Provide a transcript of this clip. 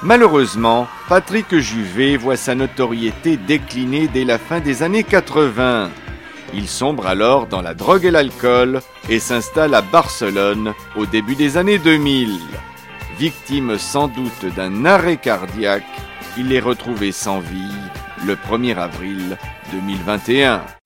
Malheureusement, Patrick Juvet voit sa notoriété décliner dès la fin des années 80. Il sombre alors dans la drogue et l'alcool et s'installe à Barcelone au début des années 2000. Victime sans doute d'un arrêt cardiaque, il est retrouvé sans vie le 1er avril 2021.